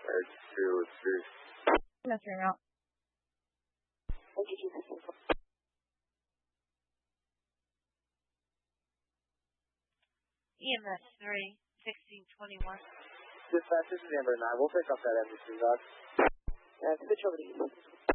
Messing out. EMS 3, 1621. Dispatch, this is Amber 9. We'll pick up that embassy, Doc. Switch over to you.